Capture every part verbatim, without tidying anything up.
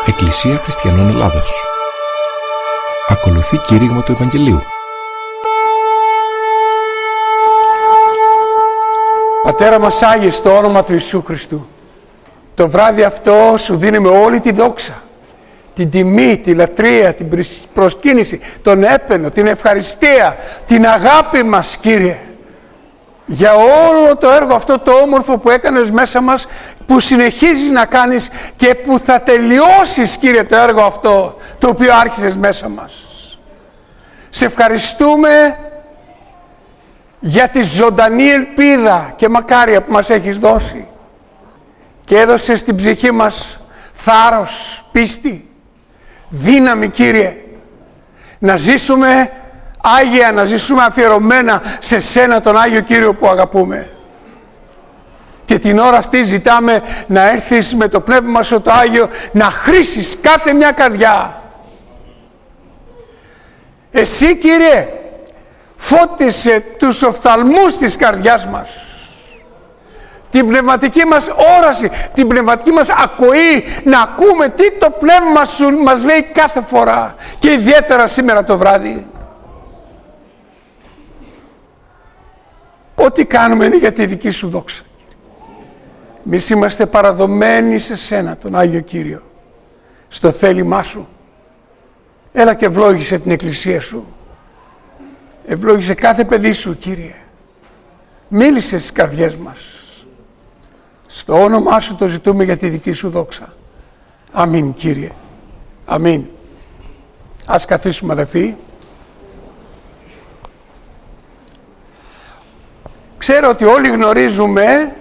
Εκκλησία Χριστιανών Ελλάδος. Ακολουθεί κήρυγμα του Ευαγγελίου. Πατέρα μας Άγιε, στο όνομα του Ιησού Χριστού, το βράδυ αυτό σου δίνουμε όλη τη δόξα, την τιμή, τη λατρεία, την προσκύνηση, τον έπαινο, την ευχαριστία, την αγάπη μας, Κύριε, για όλο το έργο αυτό το όμορφο που έκανες μέσα μας, που συνεχίζεις να κάνεις και που θα τελειώσεις, Κύριε, το έργο αυτό το οποίο άρχισες μέσα μας. Σε ευχαριστούμε για τη ζωντανή ελπίδα και μακάρια που μας έχεις δώσει και έδωσες στην ψυχή μας θάρρος, πίστη, δύναμη, Κύριε, να ζήσουμε Άγια, να ζήσουμε αφιερωμένα σε Σένα, τον Άγιο Κύριο που αγαπούμε. Και την ώρα αυτή ζητάμε να έρθεις με το Πνεύμα Σου το Άγιο, να χρήσεις κάθε μια καρδιά. Εσύ, Κύριε, φώτισε τους οφθαλμούς της καρδιάς μας, την πνευματική μας όραση, την πνευματική μας ακοή, να ακούμε τι το Πνεύμα Σου μας λέει κάθε φορά και ιδιαίτερα σήμερα το βράδυ. Ό,τι κάνουμε είναι για τη δική Σου δόξα. Εμείς είμαστε παραδομένοι σε Σένα, τον Άγιο Κύριο, στο θέλημά Σου. Έλα και ευλόγησε την Εκκλησία Σου. Ευλόγησε κάθε παιδί Σου, Κύριε. Μίλησε στις καρδιές μας. Στο όνομά Σου το ζητούμε για τη δική Σου δόξα. Αμήν, Κύριε. Αμήν. Ας καθίσουμε, αδελφοί. Ξέρω ότι όλοι γνωρίζουμε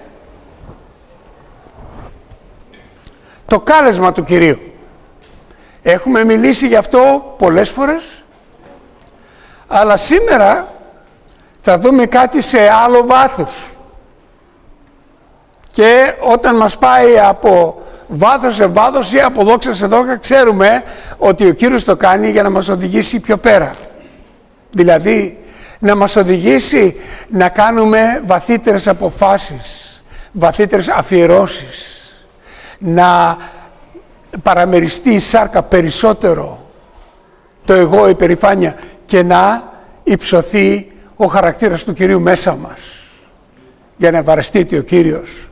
το κάλεσμα του Κυρίου. Έχουμε μιλήσει γι' αυτό πολλές φορές, αλλά σήμερα θα δούμε κάτι σε άλλο βάθος. Και όταν μας πάει από βάθος σε βάθος ή από δόξα σε δόξα, ξέρουμε ότι ο Κύριος το κάνει για να μας οδηγήσει πιο πέρα. Δηλαδή, να μας οδηγήσει να κάνουμε βαθύτερες αποφάσεις, βαθύτερες αφιερώσεις, να παραμεριστεί η σάρκα περισσότερο το εγώ, η περηφάνεια, και να υψωθεί ο χαρακτήρας του Κυρίου μέσα μας, για να ευαρεστείται ο Κύριος.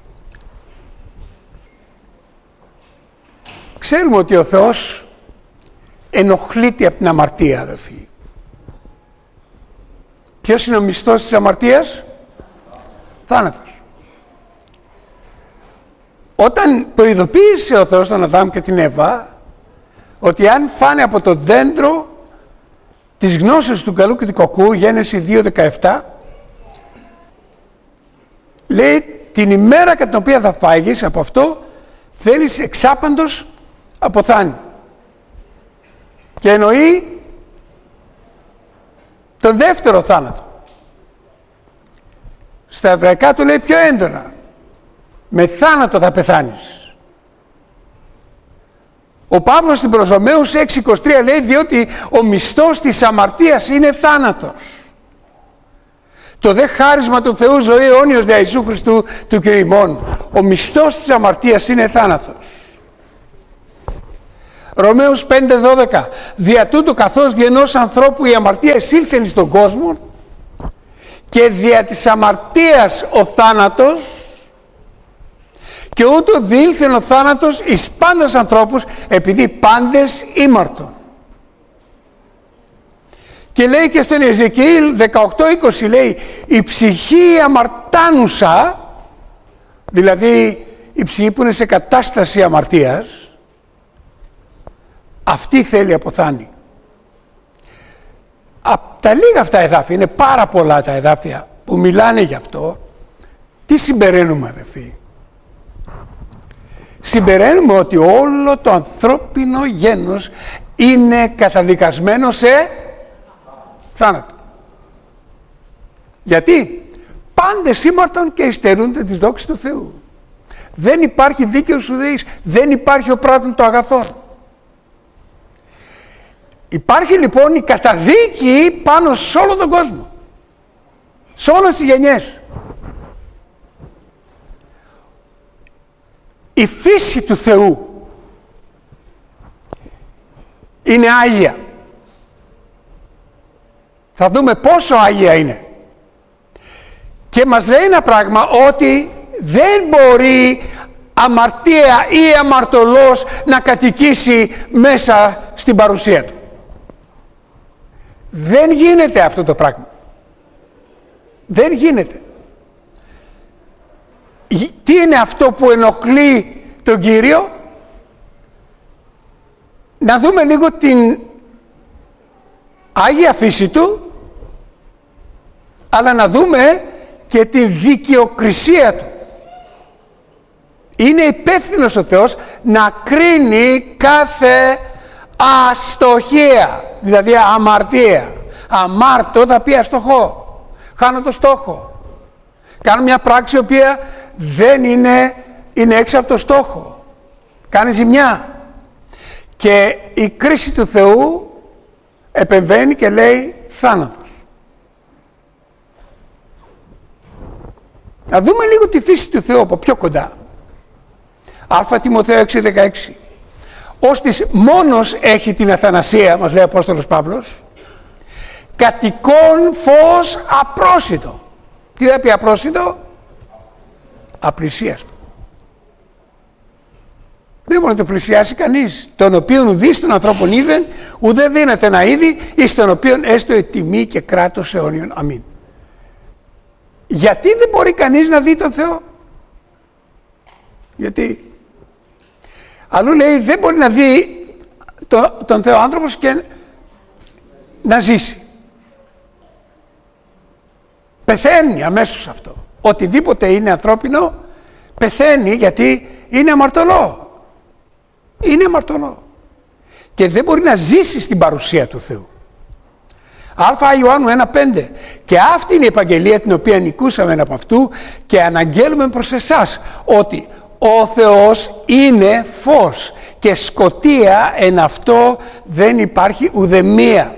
Ξέρουμε ότι ο Θεός ενοχλείται από την αμαρτία, αδελφοί. Ποιος είναι ο μισθός της αμαρτίας? Θάνατος. Όταν προειδοποίησε ο Θεός τον Αδάμ και την Εύα ότι αν φάνε από το δέντρο της γνώσης του καλού και του κακού, Γένεση δύο δεκαεπτά, λέει την ημέρα κατά την οποία θα φάγεις από αυτό θέλεις εξάπαντος αποθάνει. Και εννοεί τον δεύτερο θάνατο. Στα εβραϊκά του λέει πιο έντονα, με θάνατο θα πεθάνεις. Ο Παύλος στην προς Ρωμαίους έξι είκοσι τρία λέει, διότι ο μισθός της αμαρτίας είναι θάνατος. Το δε χάρισμα του Θεού ζωή αιώνιος δια Ιησού Χριστού του Κυρίου ημών. Ο μισθός της αμαρτίας είναι θάνατος. Ρωμαίους πέντε δώδεκα. Δια τούτου καθώς δι' ενός ανθρώπου η αμαρτία εισήλθεν στον κόσμο και δια της αμαρτίας ο θάνατος, και ούτω διήλθεν ο θάνατος εις πάντας ανθρώπους, επειδή πάντες ήμαρτον. Και λέει και στον Εζεκιήλ δεκαοκτώ είκοσι, λέει η ψυχή αμαρτάνουσα, δηλαδή η ψυχή που είναι σε κατάσταση αμαρτίας, αυτή θέλει αποθάνει. Από τα λίγα αυτά εδάφια, είναι πάρα πολλά τα εδάφια που μιλάνε γι' αυτό, τι συμπεραίνουμε, αδελφοί? Συμπεραίνουμε ότι όλο το ανθρώπινο γένος είναι καταδικασμένο σε θάνατο. Γιατί? Πάντες ήμαρτον και υστερούνται της δόξης του Θεού. Δεν υπάρχει δίκαιος ουδέης, δεν υπάρχει ο πράττων το αγαθόν. Υπάρχει λοιπόν η καταδίκη πάνω σε όλο τον κόσμο, σε όλες τις γενιές. Η φύση του Θεού είναι Άγια. Θα δούμε πόσο Άγια είναι. Και μας λέει ένα πράγμα, ότι δεν μπορεί αμαρτία ή αμαρτωλός να κατοικήσει μέσα στην παρουσία του. Δεν γίνεται αυτό το πράγμα. Δεν γίνεται. Τι είναι αυτό που ενοχλεί τον Κύριο? Να δούμε λίγο την Άγια φύση του, αλλά να δούμε και την δικαιοκρισία του. Είναι υπεύθυνος ο Θεός να κρίνει κάθε αστοχία, δηλαδή αμαρτία. Αμάρτω θα πει αστοχό. Χάνω το στόχο. Κάνω μια πράξη η οποία δεν είναι, είναι έξω από το στόχο. Κάνει ζημιά. Και η κρίση του Θεού επεμβαίνει και λέει θάνατος. Να δούμε λίγο τη φύση του Θεού από πιο κοντά. Α Τιμοθέο έξι δεκαέξι. Ώστις μόνος έχει την αθανασία, μας λέει ο Απόστολος Παύλος, κατοικών φως απρόσιτο. Τι θα πει απρόσιτο? Απλησίαστο. Δεν μπορεί να το πλησιάσει κανείς. Τον οποίον δεις των ανθρώπων είδεν, ουδέ δύναται να είδει, εις τον οποίον έστω η τιμή και κράτος αιώνιον. Αμήν. Γιατί δεν μπορεί κανείς να δει τον Θεό? Γιατί? Αλλού λέει δεν μπορεί να δει το, τον Θεό άνθρωπος και να ζήσει. Πεθαίνει αμέσως αυτό. Οτιδήποτε είναι ανθρώπινο πεθαίνει, γιατί είναι αμαρτωλό. Είναι αμαρτωλό. Και δεν μπορεί να ζήσει στην παρουσία του Θεού. Α Ιωάννου ένα πέντε. Και αυτή είναι η επαγγελία την οποία νικούσαμε από αυτού και αναγγέλουμε προς εσάς, ότι ο Θεός είναι φως και σκοτία εν αυτό δεν υπάρχει ουδεμία.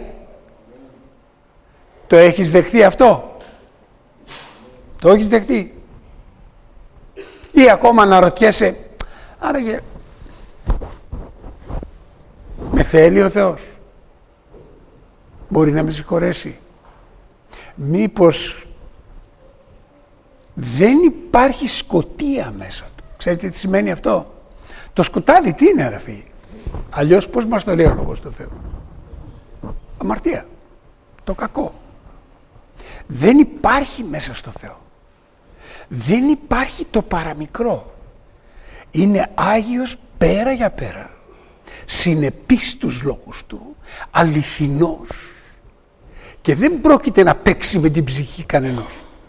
Το έχεις δεχτεί αυτό? Το έχεις δεχτεί? Ή ακόμα αναρωτιέσαι, άραγε με θέλει ο Θεός? Μπορεί να με συγχωρέσει? Μήπως δεν υπάρχει σκοτία μέσα του? Ξέρετε τι σημαίνει αυτό? Το σκοτάδι τι είναι, αδερφοί? Αλλιώς πώς μας το λέει ο Λόγος του Θεού? Αμαρτία. Το κακό. Δεν υπάρχει μέσα στο Θεό. Δεν υπάρχει το παραμικρό. Είναι Άγιος πέρα για πέρα. Συνεπής στους λόγους του. Αληθινός. Και δεν πρόκειται να παίξει με την ψυχή κανενός.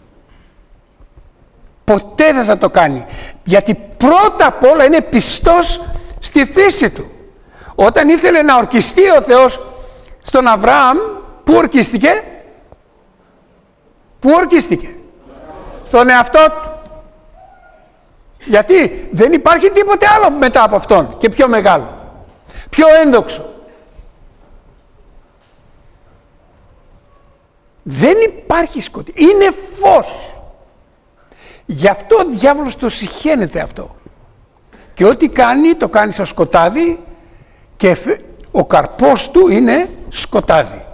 Ποτέ δεν θα το κάνει. Γιατί πρώτα απ' όλα είναι πιστός στη φύση του. Όταν ήθελε να ορκιστεί ο Θεός στον Αβραάμ, πού ορκίστηκε? Πού ορκίστηκε? Στον εαυτό του. Γιατί δεν υπάρχει τίποτε άλλο μετά από αυτόν και πιο μεγάλο, πιο ένδοξο. Δεν υπάρχει σκοτία. Είναι φως. Γι' αυτό ο διάβολος το συχαίνεται αυτό. Και ό,τι κάνει, το κάνει σαν σκοτάδι και ο καρπός του είναι σκοτάδι.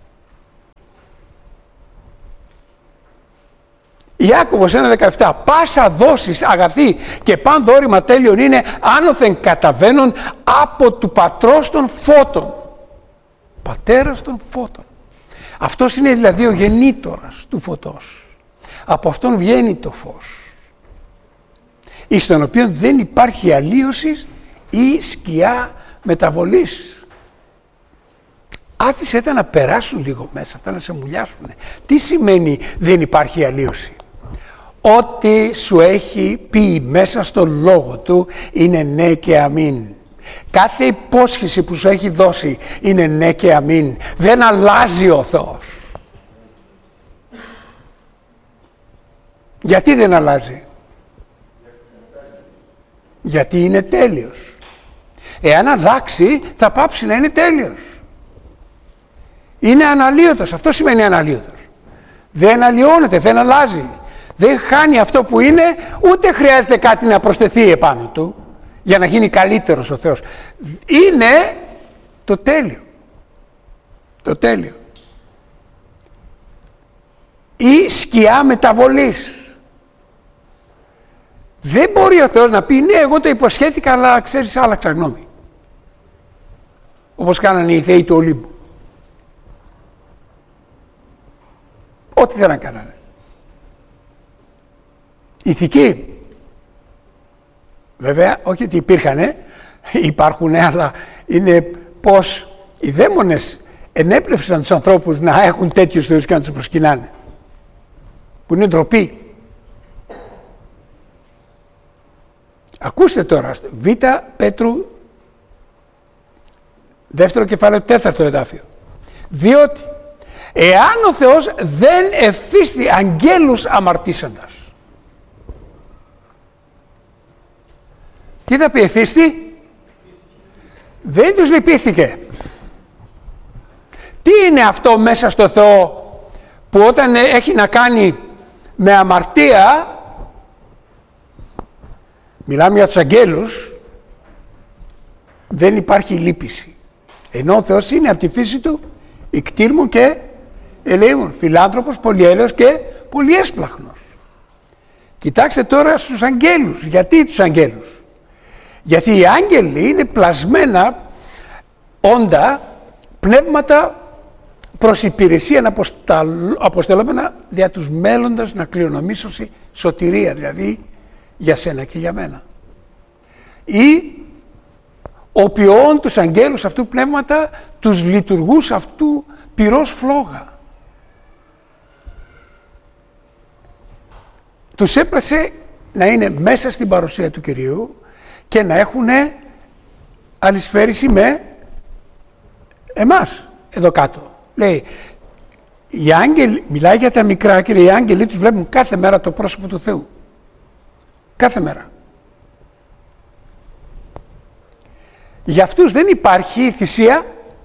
Ιάκωβος ένα δεκαεπτά. Πάσα δόσεις αγαθή και παν δώρημα τέλειον είναι άνωθεν καταβαίνον από του πατρός των φώτων. Πατέρας των φώτων. Αυτός είναι δηλαδή ο γεννήτορας του φωτός. Από αυτόν βγαίνει το φως. Εις τον οποίο δεν υπάρχει αλλίωση ή σκιά μεταβολής. Άφησε τα να περάσουν λίγο μέσα, αυτά να σε μουλιάσουν. Τι σημαίνει δεν υπάρχει αλλίωση? Ό,τι σου έχει πει μέσα στο λόγο του είναι ναι και αμήν. Κάθε υπόσχεση που σου έχει δώσει είναι ναι και αμήν. Δεν αλλάζει ο Θεός. Γιατί δεν αλλάζει? Γιατί είναι τέλειος. Εάν αλλάξει θα πάψει να είναι τέλειος. Είναι αναλύωτος. Αυτό σημαίνει αναλύωτος. Δεν αλλοιώνεται, δεν αλλάζει. Δεν χάνει αυτό που είναι, ούτε χρειάζεται κάτι να προσθεθεί επάνω του για να γίνει καλύτερος ο Θεός. Είναι το τέλειο. Το τέλειο. Ή σκιά μεταβολής. Δεν μπορεί ο Θεός να πει ναι, εγώ το υποσχέθηκα, αλλά ξέρεις, άλλαξα γνώμη. Όπως κάνανε οι θεοί του Ολύμπου. Ό,τι δεν κάνανε. Ηθικοί. Βέβαια, όχι ότι υπήρχανε, υπάρχουν, αλλά είναι πως οι δαίμονες ενέπνευσαν τους ανθρώπους να έχουν τέτοιους θεούς και να τους προσκυνάνε. Που είναι ντροπή. Ακούστε τώρα, Β. Πέτρου, δεύτερο κεφάλαιο, τέταρτο εδάφιο. Διότι εάν ο Θεός δεν εφίστη αγγέλους αμαρτήσαντας. Τι θα πει εφίστη? Δεν τους λυπήθηκε. Τι είναι αυτό μέσα στο Θεό που όταν έχει να κάνει με αμαρτία, μιλάμε για τους αγγέλους, δεν υπάρχει λύπηση. Ενώ ο Θεός είναι από τη φύση του ικτήρμου και ελεήμων, φιλάνθρωπος, πολυέλεος και πολυέσπλαχνος. Κοιτάξτε τώρα στους αγγέλους. Γιατί τους αγγέλους? Γιατί οι άγγελοι είναι πλασμένα όντα, πνεύματα προς υπηρεσία αποστελόμενα δια τους μέλλοντας να κληρονομήσωση σωτηρία, δηλαδή για σένα και για μένα. Ή οποιών τους αγγέλους αυτού πνεύματα τους λειτουργούς αυτού πυρός φλόγα. Τους έπρασε να είναι μέσα στην παρουσία του Κυρίου και να έχουν αλυσφαίριση με εμάς εδώ κάτω. Λέει, οι άγγελοι, μιλάει για τα μικρά και λέει, οι άγγελοι τους βλέπουν κάθε μέρα το πρόσωπο του Θεού. Κάθε μέρα. Για αυτούς δεν υπάρχει θυσία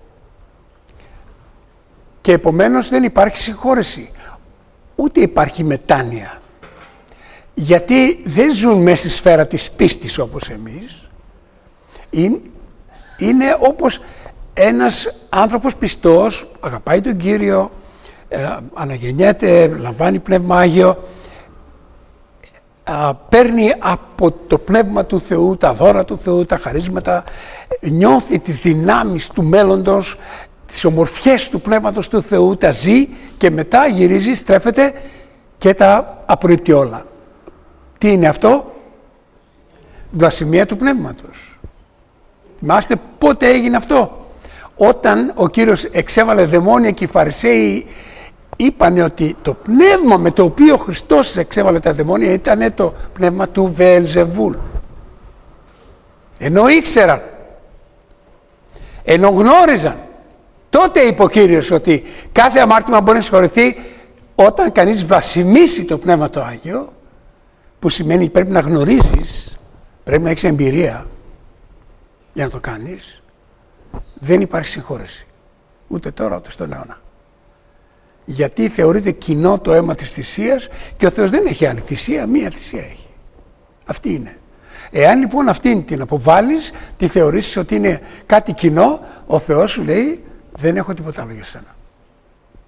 και επομένως δεν υπάρχει συγχώρεση. Ούτε υπάρχει μετάνοια. Γιατί δεν ζουν μέσα στη σφαίρα της πίστης όπως εμείς. Είναι, είναι όπως ένας άνθρωπος πιστός, αγαπάει τον Κύριο, ε, αναγεννιέται, λαμβάνει Πνεύμα Άγιο, ε, παίρνει από το Πνεύμα του Θεού, τα δώρα του Θεού, τα χαρίσματα, νιώθει τις δυνάμεις του μέλλοντος, τις ομορφιές του Πνεύματος του Θεού, τα ζει και μετά γυρίζει, στρέφεται και τα απορρίπτει όλα. Τι είναι αυτό? Βλασιμία του Πνεύματος. Θυμάστε πότε έγινε αυτό? Όταν ο Κύριος εξέβαλε δαιμόνια και οι Φαρισαίοι είπανε ότι το πνεύμα με το οποίο ο Χριστός εξέβαλε τα δαιμόνια ήταν το πνεύμα του Βεελζεβούλ. Ενώ ήξεραν, ενώ γνώριζαν, τότε είπε ο Κύριος ότι κάθε αμάρτημα μπορεί να συγχωρηθεί όταν κανείς βασιμήσει το Πνεύμα το Άγιο, που σημαίνει πρέπει να γνωρίζεις, πρέπει να έχεις εμπειρία για να το κάνεις. Δεν υπάρχει συγχώρεση. Ούτε τώρα, ούτε στον αιώνα. Γιατί θεωρείται κοινό το αίμα της θυσίας και ο Θεός δεν έχει άλλη θυσία, μία θυσία έχει. Αυτή είναι. Εάν λοιπόν αυτήν την αποβάλεις, τη θεωρήσεις ότι είναι κάτι κοινό, ο Θεός σου λέει δεν έχω τίποτα άλλο για σένα.